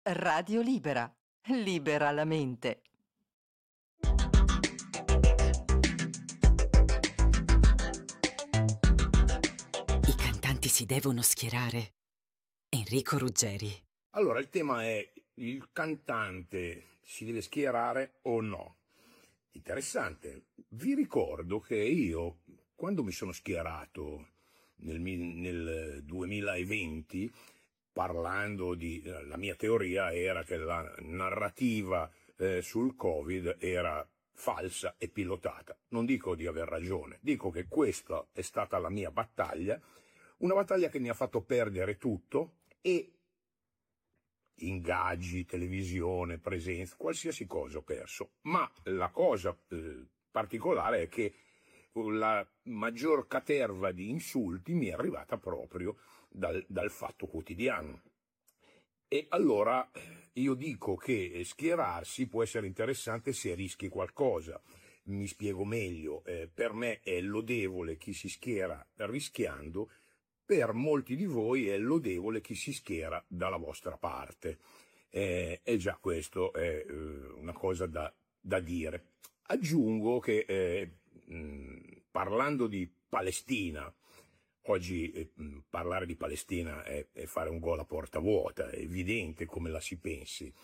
Radio Libera. Libera la mente. I cantanti si devono schierare. Enrico Ruggeri. Allora, il tema è: il cantante si deve schierare o no? Interessante. Vi ricordo che io, quando mi sono schierato nel 2020, parlando di... la mia teoria era che la narrativa sul Covid era falsa e pilotata. Non dico di aver ragione, dico che questa è stata la mia battaglia, una battaglia che mi ha fatto perdere tutto, e ingaggi, televisione, presenza, qualsiasi cosa ho perso. Ma la cosa particolare è che la maggior caterva di insulti mi è arrivata proprio dal Fatto Quotidiano. E allora io dico che schierarsi può essere interessante se rischi qualcosa. Mi spiego meglio: per me è lodevole chi si schiera rischiando, per molti di voi è lodevole chi si schiera dalla vostra parte. E già questo è una cosa da dire. Aggiungo che parlando di Palestina, oggi parlare di Palestina è fare un gol a porta vuota, è evidente come la si pensi.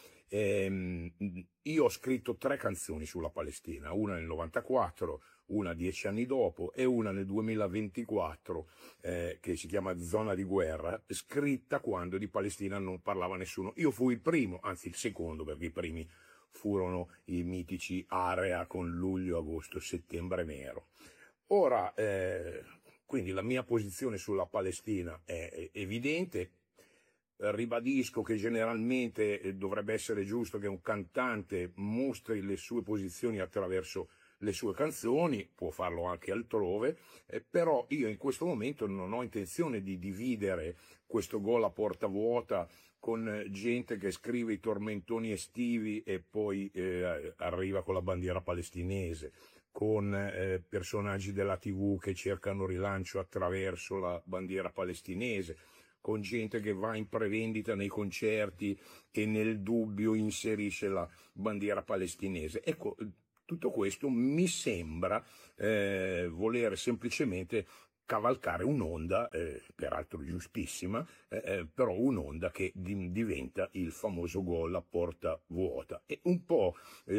Io ho scritto 3 canzoni sulla Palestina, una nel 94, una 10 anni dopo e una nel 2024 che si chiama Zona di guerra, scritta quando di Palestina non parlava nessuno. Io fui il primo, anzi il secondo, perché i primi furono i mitici Area con luglio, agosto, settembre nero. Ora, quindi la mia posizione sulla Palestina è evidente. Ribadisco che generalmente dovrebbe essere giusto che un cantante mostri le sue posizioni attraverso le sue canzoni, può farlo anche altrove, però io in questo momento non ho intenzione di dividere questo gol a porta vuota con gente che scrive i tormentoni estivi e poi arriva con la bandiera palestinese, con personaggi della TV che cercano rilancio attraverso la bandiera palestinese, con gente che va in prevendita nei concerti e nel dubbio inserisce la bandiera palestinese. Ecco, tutto questo mi sembra voler semplicemente cavalcare un'onda, peraltro giustissima, però un'onda che diventa il famoso gol a porta vuota. E un po'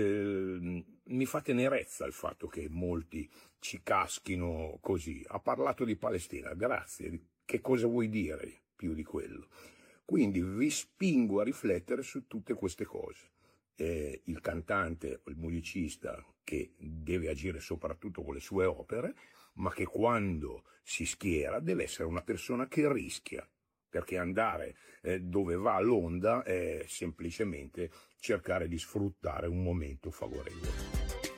mi fa tenerezza il fatto che molti ci caschino così. Ha parlato di Palestina, grazie, che cosa vuoi dire più di quello? Quindi vi spingo a riflettere su tutte queste cose. Il cantante, il musicista, che deve agire soprattutto con le sue opere, ma che quando si schiera deve essere una persona che rischia, perché andare dove va l'onda è semplicemente cercare di sfruttare un momento favorevole.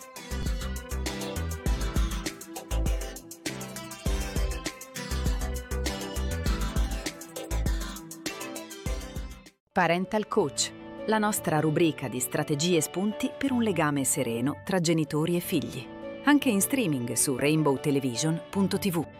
Parental Coach, la nostra rubrica di strategie e spunti per un legame sereno tra genitori e figli. Anche in streaming su rainbowtelevision.tv.